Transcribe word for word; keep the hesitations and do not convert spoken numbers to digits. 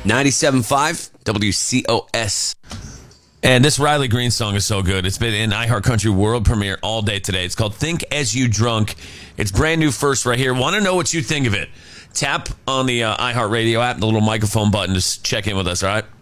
ninety-seven point five W C O S. And this Riley Green song is so good. It's been in iHeartCountry world premiere all day today. It's called Think As You Drunk. It's brand new first right here. Want to know what you think of it? Tap on the uh, iHeartRadio app, the little microphone button. Just check in with us, all right?